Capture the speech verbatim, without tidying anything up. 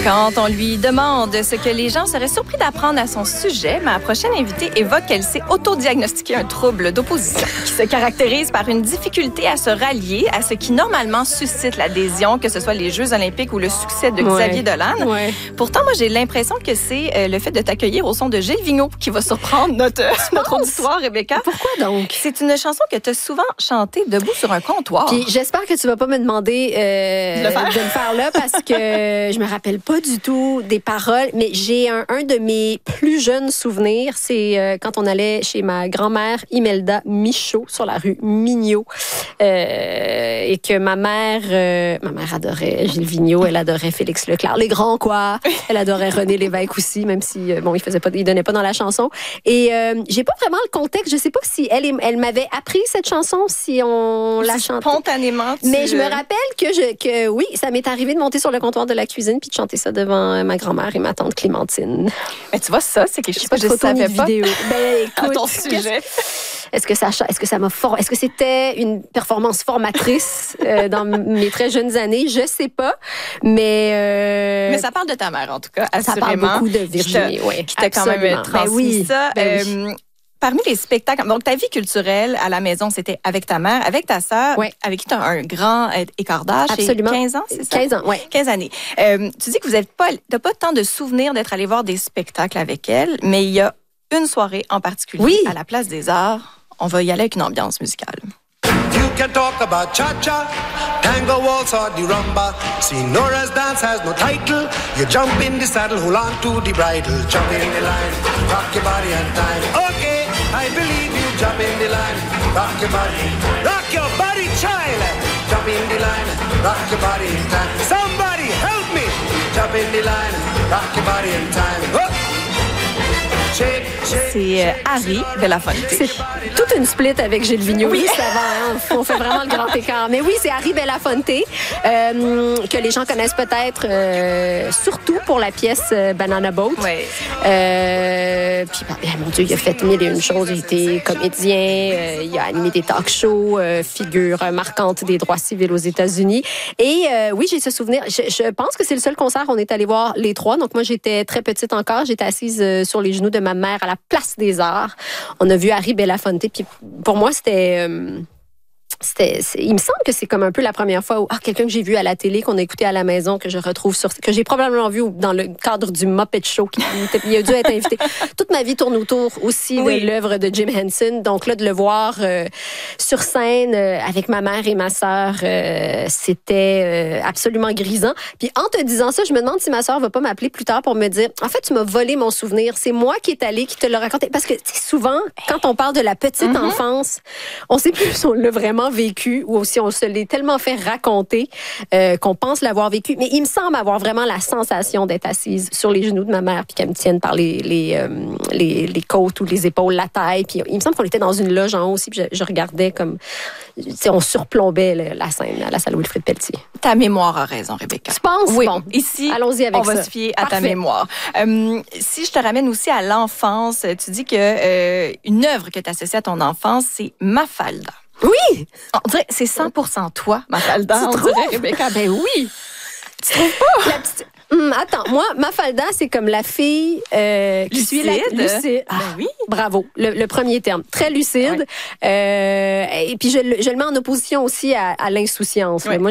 Quand on lui demande ce que les gens seraient surpris d'apprendre à son sujet, ma prochaine invitée évoque qu'elle s'est autodiagnostiqué un trouble d'opposition qui se caractérise par une difficulté à se rallier à ce qui normalement suscite l'adhésion, que ce soit les Jeux olympiques ou le succès de Xavier ouais. Dolan. Ouais. Pourtant, moi, j'ai l'impression que c'est euh, le fait de t'accueillir au son de Gilles Vigneault qui va surprendre notre, notre auditoire, Rebecca. Pourquoi donc? C'est une chanson que tu as souvent chantée debout sur un comptoir. Puis j'espère que tu vas pas me demander euh, de, le faire. de le faire là parce que je me rappelle pas du tout des paroles, mais j'ai un, un de mes plus jeunes souvenirs, c'est euh, quand on allait chez ma grand-mère Imelda Michaud sur la rue Mignot euh, et que ma mère, euh, ma mère adorait Gilles Vigneault, elle adorait Félix Leclerc, les grands quoi, elle adorait René Lévesque aussi, même si euh, bon il faisait pas, il donnait pas dans la chanson. Et euh, j'ai pas vraiment le contexte, je sais pas si elle, elle m'avait appris cette chanson, si on la chantait spontanément. Tu... Mais je me rappelle que je, que oui, ça m'est arrivé de monter sur le comptoir de la cuisine puis de chanter ça devant ma grand-mère et ma tante Clémentine. Mais tu vois, ça, c'est quelque chose que je ne savais pas. Vidéo. Ben, écoute, à ton sujet. Est-ce que ça, est-ce que ça m'a for... Est-ce que c'était une performance formatrice euh, dans mes très jeunes années? Je sais pas, mais euh... mais ça parle de ta mère en tout cas, assurément. Ça parle beaucoup de Virginie, oui. Qui t'a quand même transmis ben oui. ça. Ben oui. euh, Parmi les spectacles, donc ta vie culturelle à la maison, c'était avec ta mère, avec ta sœur, ouais. avec qui tu as un grand écart d'âge. Absolument. quinze ans, c'est ça? quinze ans, oui. quinze années. Euh, tu dis que vous n'avez pas, t'as pas tant de souvenirs d'être allé voir des spectacles avec elle, mais il y a une soirée en particulier oui. à la Place des Arts. On va y aller avec une ambiance musicale. You can talk about cha-cha, tango waltz or the rumba. See, Nora's dance has no title. You jump in the saddle, hold on to the bridle. Jump in the line, rock your body and time. Okay, I believe you. Jump in the line, rock your body. Rock your body, child. Jump in the line, rock your body in time. Somebody help me. Jump in the line, rock your body in time. Oh. C'est euh, Harry Belafonte. C'est toute une split avec Gilles Vigneault. Oui. Ça va, hein? On fait vraiment le grand écart. Mais oui, c'est Harry Belafonte, euh, que les gens connaissent peut-être euh, surtout pour la pièce euh, Banana Boat. Oui. Euh, puis, ben, mon Dieu, il a fait mille et une choses. Il a été comédien, euh, il a animé des talk shows, euh, figure marquante des droits civils aux États-Unis. Et euh, oui, j'ai ce souvenir. Je, je pense que c'est le seul concert qu'on est allé voir les trois. Donc moi, j'étais très petite encore. J'étais assise euh, sur les genoux de ma mère à la Place des Arts. On a vu Harry Belafonte. Puis pour moi, c'était... Euh, C'était, il me semble que c'est comme un peu la première fois où ah, quelqu'un que j'ai vu à la télé, qu'on a écouté à la maison, que je retrouve sur, que j'ai probablement vu dans le cadre du Muppet Show, qui il a dû être invité. Toute ma vie tourne autour aussi oui. de l'œuvre de Jim Henson. Donc là, de le voir euh, sur scène euh, avec ma mère et ma sœur, euh, c'était euh, absolument grisant. Puis en te disant ça, je me demande si ma sœur va pas m'appeler plus tard pour me dire, en fait, tu m'as volé mon souvenir. C'est moi qui est allée, qui te l'a raconté. Parce que souvent, quand on parle de la petite mm-hmm. enfance, on sait plus si on l'a vraiment vécu ou si on se l'est tellement fait raconter euh, qu'on pense l'avoir vécu. Mais il me semble avoir vraiment la sensation d'être assise sur les genoux de ma mère puis qu'elle me tienne par les, les, euh, les, les côtes ou les épaules, la taille. Puis il me semble qu'on était dans une loge en haut aussi puis je, je regardais comme... On surplombait le, la scène à la salle Wilfrid Pelletier. Ta mémoire a raison, Rebecca. Tu penses? Oui. Bon, ici, allons-y avec on ça. va se fier à Parfait. ta mémoire. Euh, si je te ramène aussi à l'enfance, tu dis que euh, une œuvre que tu associes à ton enfance, c'est Mafalda. Oui! On dirait c'est cent pour cent toi, Mafalda. Tu on trouves? dirait, Rebecca. Ben oui! Tu trouves pas? La petite... Hum, attends, moi, Mafalda, c'est comme la fille euh, qui lucide. suit la... lucide. Ah, ben oui. Bravo, le, le premier terme. Très lucide. Ouais. Euh, et puis, je, je le mets en opposition aussi à, à l'insouciance. Ouais. Moi,